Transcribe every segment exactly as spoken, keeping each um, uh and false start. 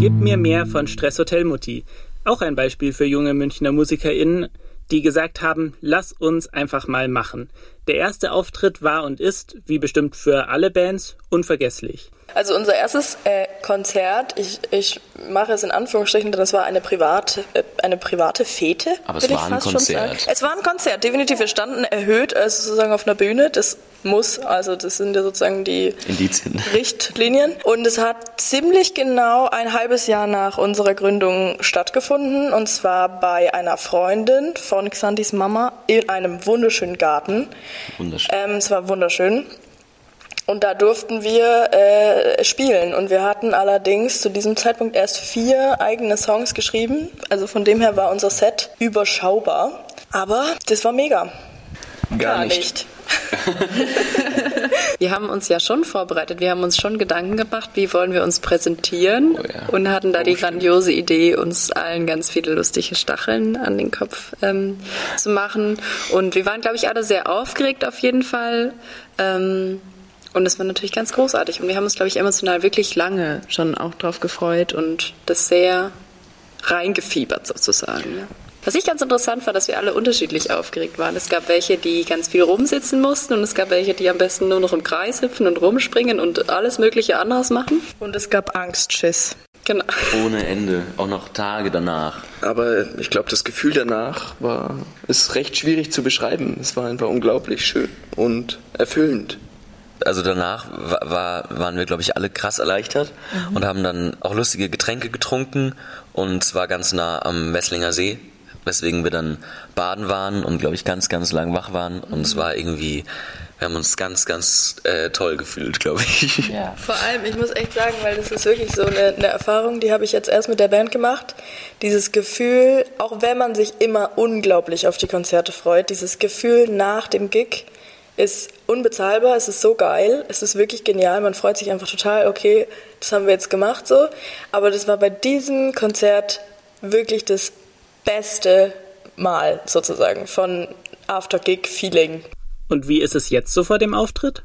Gib mir mehr von Stress Hotel Mutti. Auch ein Beispiel für junge Münchner MusikerInnen, die gesagt haben, lass uns einfach mal machen. Der erste Auftritt war und ist, wie bestimmt für alle Bands, unvergesslich. Also unser erstes äh, Konzert, ich, ich mache es in Anführungsstrichen, denn es war eine private, äh, eine private Fete. Aber es war ein Konzert. Es war ein Konzert, definitiv. Wir standen erhöht, also sozusagen auf einer Bühne. Das muss, also das sind ja sozusagen die Indizien. Richtlinien. Und es hat ziemlich genau ein halbes Jahr nach unserer Gründung stattgefunden. Und zwar bei einer Freundin von Xantis Mama in einem wunderschönen Garten. Wunderschön. Ähm, es war wunderschön. Und da durften wir äh, spielen. Und wir hatten allerdings zu diesem Zeitpunkt erst vier eigene Songs geschrieben. Also von dem her war unser Set überschaubar. Aber das war mega. Gar, Gar nicht. nicht. Wir haben uns ja schon vorbereitet. Wir haben uns schon Gedanken gemacht, wie wollen wir uns präsentieren. Oh ja. Und hatten da oh, die grandiose Idee, uns allen ganz viele lustige Stacheln an den Kopf ähm, zu machen. Und wir waren, glaube ich, alle sehr aufgeregt auf jeden Fall. Ähm, Und es war natürlich ganz großartig. Und wir haben uns, glaube ich, emotional wirklich lange schon auch drauf gefreut und das sehr reingefiebert sozusagen. Ja. Was ich ganz interessant war, dass wir alle unterschiedlich aufgeregt waren. Es gab welche, die ganz viel rumsitzen mussten und es gab welche, die am besten nur noch im Kreis hüpfen und rumspringen und alles mögliche anderes machen. Und es gab Angstschiss. Genau. Ohne Ende, auch noch Tage danach. Aber ich glaube, das Gefühl danach war, ist recht schwierig zu beschreiben. Es war einfach unglaublich schön und erfüllend. Also danach war, waren wir, glaube ich, alle krass erleichtert mhm. und haben dann auch lustige Getränke getrunken und zwar ganz nah am Wesslinger See, weswegen wir dann baden waren und, glaube ich, ganz, ganz lang wach waren und mhm. es war irgendwie, wir haben uns ganz, ganz äh, toll gefühlt, glaube ich. Ja. Vor allem, ich muss echt sagen, weil das ist wirklich so eine, eine Erfahrung, die habe ich jetzt erst mit der Band gemacht, dieses Gefühl, auch wenn man sich immer unglaublich auf die Konzerte freut, dieses Gefühl nach dem Gig ist unbezahlbar, es ist so geil, es ist wirklich genial, man freut sich einfach total, okay, das haben wir jetzt gemacht so, aber das war bei diesem Konzert wirklich das beste Mal sozusagen von After-Gig-Feeling. Und wie ist es jetzt so vor dem Auftritt?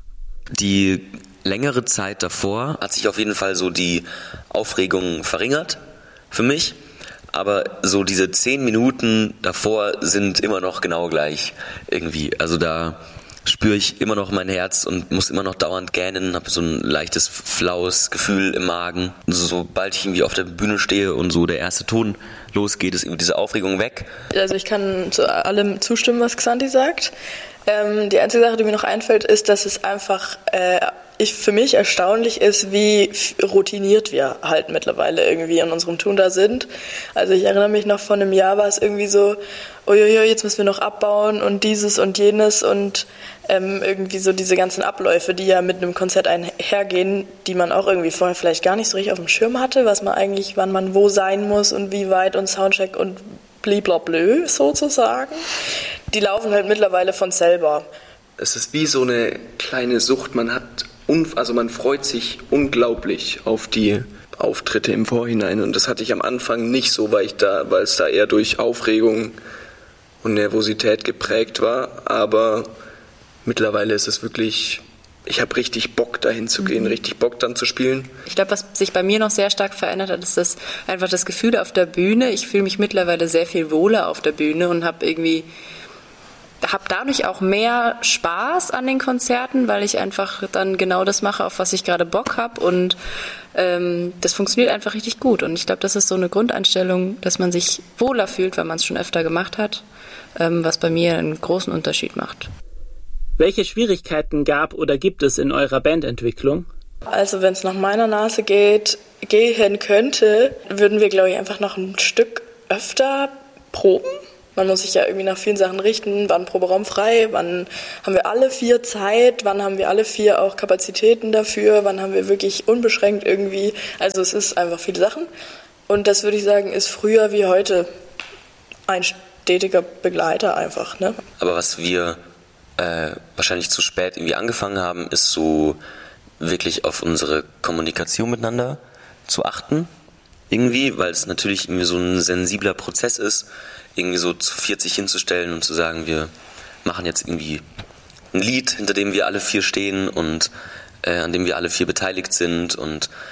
Die längere Zeit davor hat sich auf jeden Fall so die Aufregung verringert für mich, aber so diese zehn Minuten davor sind immer noch genau gleich irgendwie, also da spüre ich immer noch mein Herz und muss immer noch dauernd gähnen, habe so ein leichtes flaues Gefühl im Magen. Sobald ich irgendwie auf der Bühne stehe und so der erste Ton losgeht, ist irgendwie diese Aufregung weg. Also ich kann zu allem zustimmen, was Xanti sagt. Ähm, die einzige Sache, die mir noch einfällt, ist, dass es einfach äh, ich, für mich erstaunlich ist, wie routiniert wir halt mittlerweile irgendwie in unserem Tun da sind. Also ich erinnere mich noch, vor einem Jahr war es irgendwie so, uiuiui, jetzt müssen wir noch abbauen und dieses und jenes und ähm, irgendwie so diese ganzen Abläufe, die ja mit einem Konzert einhergehen, die man auch irgendwie vorher vielleicht gar nicht so richtig auf dem Schirm hatte, was man eigentlich, wann man wo sein muss und wie weit und Soundcheck und bliblablö sozusagen. Die laufen halt mittlerweile von selber. Es ist wie so eine kleine Sucht, man hat Also man freut sich unglaublich auf die Auftritte im Vorhinein und das hatte ich am Anfang nicht so, weil ich da, weil es da eher durch Aufregung und Nervosität geprägt war, aber mittlerweile ist es wirklich, ich habe richtig Bock dahin zu gehen, mhm. richtig Bock dann zu spielen. Ich glaube, was sich bei mir noch sehr stark verändert hat, ist das einfach das Gefühl auf der Bühne. Ich fühle mich mittlerweile sehr viel wohler auf der Bühne und habe irgendwie habe dadurch auch mehr Spaß an den Konzerten, weil ich einfach dann genau das mache, auf was ich gerade Bock habe und ähm, das funktioniert einfach richtig gut und ich glaube, das ist so eine Grundeinstellung, dass man sich wohler fühlt, weil man es schon öfter gemacht hat, ähm, was bei mir einen großen Unterschied macht. Welche Schwierigkeiten gab oder gibt es in eurer Bandentwicklung? Also wenn es nach meiner Nase geht, gehen könnte, würden wir, glaube ich, einfach noch ein Stück öfter proben. Man muss sich ja irgendwie nach vielen Sachen richten, wann Proberaum frei, wann haben wir alle vier Zeit, wann haben wir alle vier auch Kapazitäten dafür, wann haben wir wirklich unbeschränkt irgendwie, also es ist einfach viele Sachen und das würde ich sagen, ist früher wie heute ein stetiger Begleiter einfach, ne? Aber was wir äh, wahrscheinlich zu spät irgendwie angefangen haben, ist so wirklich auf unsere Kommunikation miteinander zu achten, irgendwie, weil es natürlich irgendwie so ein sensibler Prozess ist, irgendwie so zu vierzig hinzustellen und zu sagen, wir machen jetzt irgendwie ein Lied, hinter dem wir alle vier stehen und äh, an dem wir alle vier beteiligt sind und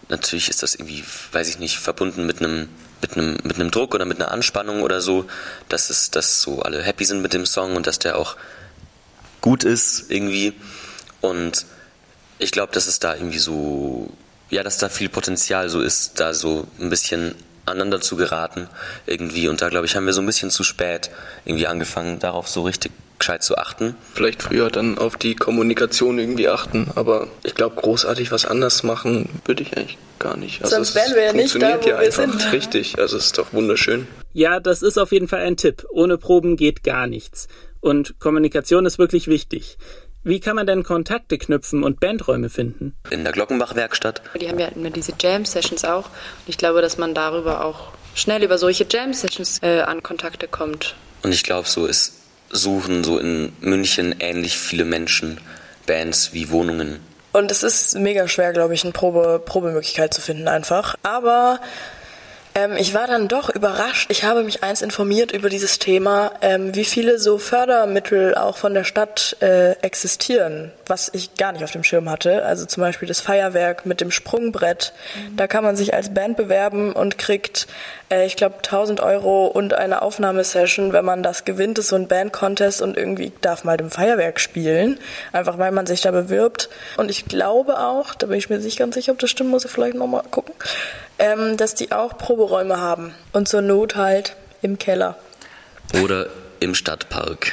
natürlich ist das irgendwie, weiß ich nicht, verbunden mit einem mit einem mit einem Druck oder mit einer Anspannung oder so, dass es, dass so alle happy sind mit dem Song und dass der auch gut ist irgendwie. Und ich glaube, dass es da irgendwie so, ja, dass da viel Potenzial so ist, da so ein bisschen aneinander zu geraten irgendwie. Und da, glaube ich, haben wir so ein bisschen zu spät irgendwie angefangen, darauf so richtig gescheit zu achten. Vielleicht früher dann auf die Kommunikation irgendwie achten, aber ich glaube, großartig was anders machen würde ich eigentlich gar nicht. Also Sonst wären wir ja nicht da, wo ja wir einfach sind. Richtig, also es ist doch wunderschön. Ja, das ist auf jeden Fall ein Tipp. Ohne Proben geht gar nichts. Und Kommunikation ist wirklich wichtig. Wie kann man denn Kontakte knüpfen und Bandräume finden? In der Glockenbach-Werkstatt. Die haben ja immer diese Jam-Sessions auch. Und ich glaube, dass man darüber auch schnell über solche Jam-Sessions äh, an Kontakte kommt. Und ich glaube, so ist suchen so in München ähnlich viele Menschen Bands wie Wohnungen. Und es ist mega schwer, glaube ich, eine Probe, Probemöglichkeit zu finden einfach. Aber ähm, ich war dann doch überrascht. Ich habe mich eins informiert über dieses Thema, ähm, wie viele so Fördermittel auch von der Stadt äh, existieren, was ich gar nicht auf dem Schirm hatte. Also zum Beispiel das Feuerwerk mit dem Sprungbrett. Mhm. Da kann man sich als Band bewerben und kriegt, äh, ich glaube, tausend Euro und eine Aufnahmesession. Wenn man das gewinnt, ist so ein Band-Contest und irgendwie darf mal dem Feuerwerk spielen. Einfach weil man sich da bewirbt. Und ich glaube auch, da bin ich mir nicht ganz sicher, ob das stimmt, muss ich vielleicht nochmal gucken, ähm, dass die auch Proberäume haben. Und zur Not halt im Keller. Oder im Stadtpark.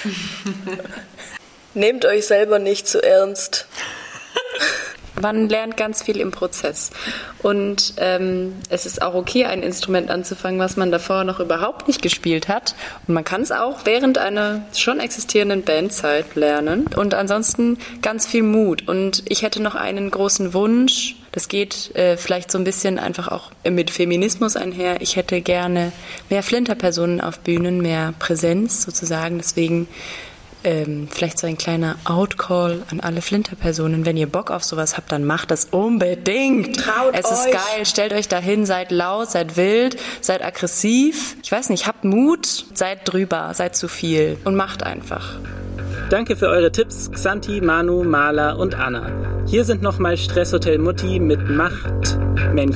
Nehmt euch selber nicht zu ernst. Man lernt ganz viel im Prozess. Und ähm, es ist auch okay, ein Instrument anzufangen, was man davor noch überhaupt nicht gespielt hat. Und man kann es auch während einer schon existierenden Bandzeit lernen. Und ansonsten ganz viel Mut. Und ich hätte noch einen großen Wunsch. Das geht äh, vielleicht so ein bisschen einfach auch mit Feminismus einher. Ich hätte gerne mehr Flinterpersonen auf Bühnen, mehr Präsenz sozusagen. Deswegen Ähm, vielleicht so ein kleiner Outcall an alle Flinterpersonen. Wenn ihr Bock auf sowas habt, dann macht das unbedingt. Traut es euch. ist geil. Stellt euch dahin, seid laut, seid wild, seid aggressiv. Ich weiß nicht, habt Mut, seid drüber, seid zu viel und macht einfach. Danke für eure Tipps, Xanthi, Manu, Maler und Anna. Hier sind nochmal Stresshotel Mutti mit Macht, Männchen.